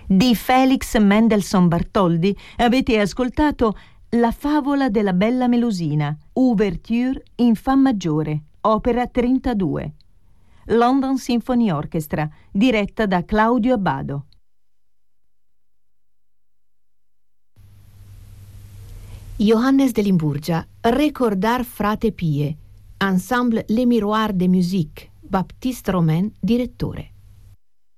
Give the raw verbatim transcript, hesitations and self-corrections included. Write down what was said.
Di Felix Mendelssohn Bartholdy avete ascoltato La favola della bella Melusina, Ouverture in Fa maggiore, opera trentadue. London Symphony Orchestra, diretta da Claudio Abbado. Johannes de Limburgia, Recordar Frate Pie, Ensemble Les Miroirs de Musique, Baptiste Romain, direttore.